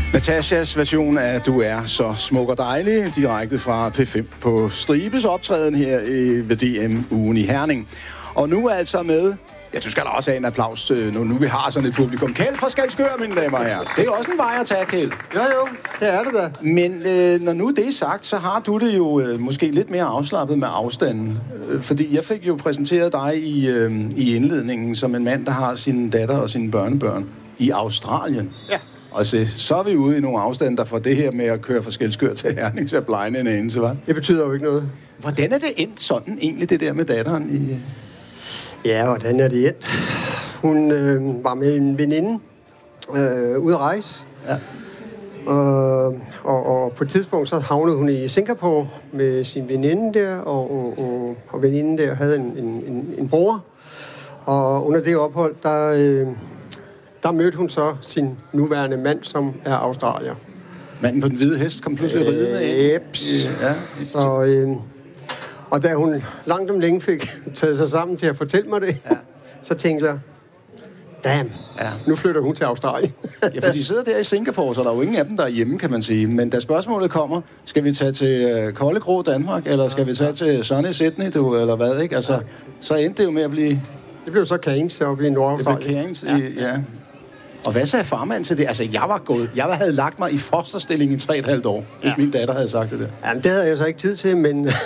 Natashas version af Du er så smuk og dejlig, direkte fra P5 på Stribes optræden her ved DM-ugen i Herning. Og nu er altså med... Ja, du skal da også have en applaus, nu vi har sådan et publikum. Kjeld fra Skælskør, mine damer og herrer. Det er også en vej at tage, Kjeld. Jo, det er det da. Men når nu det er sagt, så har du det jo måske lidt mere afslappet med afstanden. Fordi jeg fik jo præsenteret dig i indledningen som en mand, der har sin datter og sine børnebørn i Australien. Ja. Og så er vi ude i nogle afstande, der får det her med at køre fra Skælskør til Herning til at blegne en anelse, hva'? Det betyder jo ikke noget. Hvordan er det endt sådan egentlig, det der med datteren i... Ja, hvordan er det endt? Hun var med en veninde ude at rejse. Ja. Og på et tidspunkt så havnede hun i Singapore med sin veninde der, og veninden der havde en bror. Og under det ophold, der mødte hun så sin nuværende mand, som er australier. Manden på den hvide hest kom pludselig ridende ind. Jeps. Ja. Så, og da hun langt om længe fik taget sig sammen til at fortælle mig det, så tænkte jeg, damn, nu flytter hun til Australien. Ja, for de sidder der i Singapore, så der er jo ingen af dem, der er hjemme, kan man sige. Men da spørgsmålet kommer, skal vi tage til Kolde Grå, Danmark, eller skal vi tage til Sunny Sydney, eller hvad, ikke? Altså, så endte det jo med at blive... Det blev så Cairns oppe i Nordaustralien. Det blev Cairns, ja. Og hvad sagde farmand til det? Altså, jeg havde lagt mig i fosterstilling i 3,5 år, hvis min datter havde sagt det der. Jamen, det havde jeg så ikke tid til, men... Det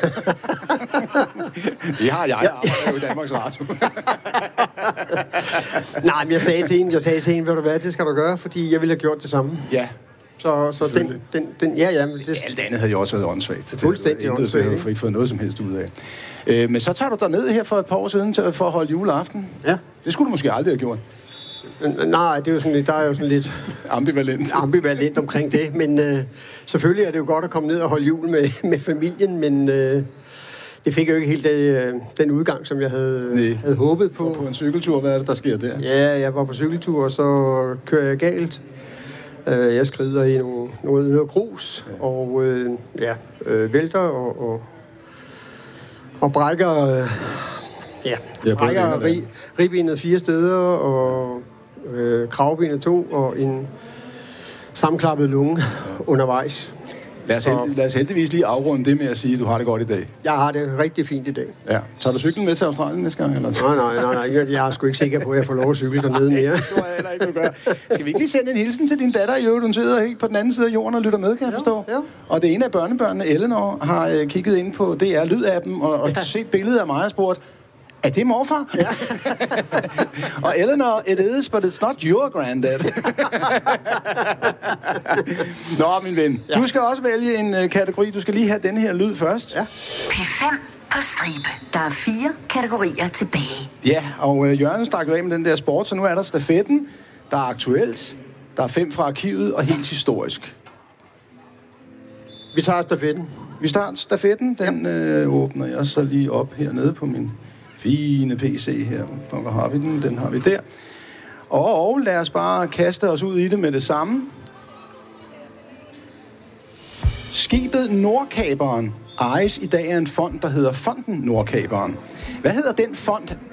har jeg arbejder jo i Danmarks Radio. Nej, men jeg sagde til hende, ved du hvad, det skal du gøre, fordi jeg ville have gjort det samme. Ja. Så den ja. Det... Alt andet havde jo også været åndssvagt. Fuldstændig åndssvagt. Det har ikke fået noget som helst ud af. Men så tager du dig ned her for et par år siden for at holde juleaften. Ja. Det skulle du måske aldrig have gjort. Nej, det er jo sådan, der er jo sådan lidt... Ambivalent omkring det, men selvfølgelig er det jo godt at komme ned og holde jul med familien, men det fik jo ikke helt den udgang, som jeg havde håbet på. På en cykeltur, hvad er det, der sker der? Ja, jeg var på cykeltur, og så kører jeg galt. Jeg skrider i noget grus, og vælter og brækker... brækker ribbenet 4 steder, og kravbenet 2, og en sammenklappet lunge undervejs. Lad os heldigvis lige afrunde det med at sige, at du har det godt i dag. Jeg har det rigtig fint i dag. Ja. Tager du cyklen med til Australien næste gang? Eller? Nej. Jeg er sgu ikke sikker på, at jeg får lov at cykle dernede mere. Det tror jeg heller ikke, du gør. Skal vi ikke lige sende en hilsen til din datter i øvrigt? Hun sidder helt på den anden side af jorden og lytter med, kan jeg forstå. Ja. Og det ene af børnebørnene, Eleanor, har kigget ind på DR Lyd-appen og set billedet af mig og spurgt, er det morfar? Ja. Og Eleanor, it is, but it's not your granddad. Nå, min ven. Ja. Du skal også vælge en kategori. Du skal lige have den her lyd først. Ja. P5 på stribe. Der er 4 kategorier tilbage. Ja, og Jørgen stak jo af med den der sport, så nu er der stafetten. Der er aktuelt. Der er 5 fra arkivet og helt historisk. Vi tager stafetten. Vi starter stafetten. Den åbner jeg så lige op hernede på min fine PC her. Hvor har vi den? Den har vi der. Og lad os bare kaste os ud i det med det samme. Skibet Nordkaperen ejes i dag af en fond, der hedder Fonden Nordkaperen. Hvad hedder den fond,